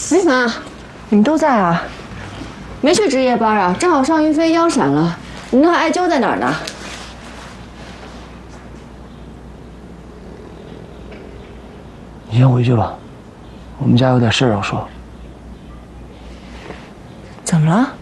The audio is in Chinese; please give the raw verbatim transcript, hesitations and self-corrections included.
媳妇， 你们都在啊？ 没去值夜班啊？正好尚云飞腰闪了。你那艾灸在哪儿呢？ 你先回去吧，我们家有点事儿要说。 怎么了？